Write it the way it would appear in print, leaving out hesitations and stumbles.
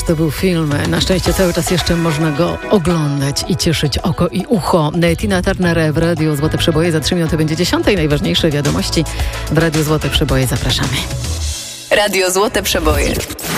ależ to był film. Na szczęście cały czas jeszcze można go oglądać i cieszyć oko i ucho. Tina Turner w Radiu Złote Przeboje. Za 3 minuty będzie 10. Najważniejsze wiadomości w Radiu Złote Przeboje. Zapraszamy. Radio Złote Przeboje.